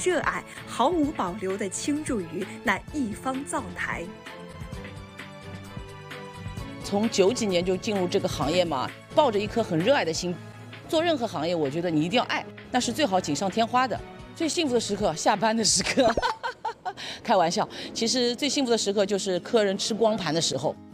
热爱，毫无保留地倾注于那一方灶台。 从90几年就进入这个行业嘛，抱着一颗很热爱的心，做任何行业，我觉得你一定要爱，那是最好锦上添花的。最幸福的时刻，下班的时刻，开玩笑，其实最幸福的时刻就是客人吃光盘的时候。